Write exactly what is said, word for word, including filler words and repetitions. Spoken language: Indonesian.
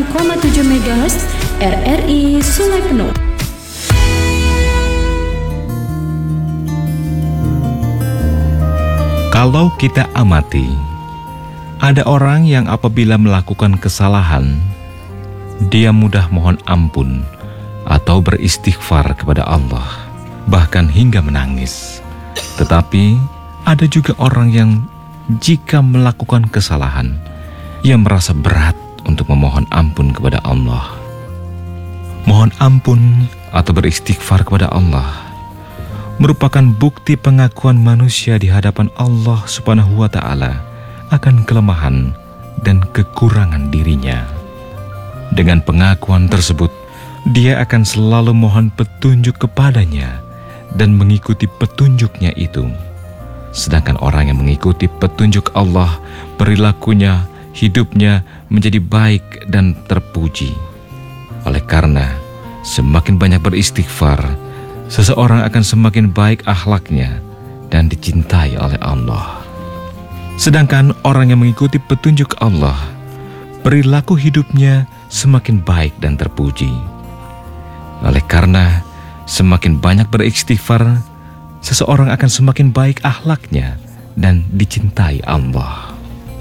koma tujuh megahertz R R I Sungai Penuh. Kalau kita amati, ada orang yang apabila melakukan kesalahan, dia mudah mohon ampun atau beristighfar kepada Allah, bahkan hingga menangis. Tetapi ada juga orang yang jika melakukan kesalahan, ia merasa berat untuk memohon ampun kepada Allah. Mohon ampun atau beristighfar kepada Allah merupakan bukti pengakuan manusia di hadapan Allah Subhanahu wa Ta'ala akan kelemahan dan kekurangan dirinya. Dengan pengakuan tersebut, dia akan selalu mohon petunjuk kepadanya dan mengikuti petunjuknya itu. Sedangkan orang yang mengikuti petunjuk Allah, perilakunya, hidupnya menjadi baik dan terpuji. Oleh karena semakin banyak beristighfar, seseorang akan semakin baik akhlaknya dan dicintai oleh Allah. Sedangkan orang yang mengikuti petunjuk Allah, perilaku hidupnya semakin baik dan terpuji. Oleh karena semakin banyak beristighfar, seseorang akan semakin baik akhlaknya dan dicintai Allah.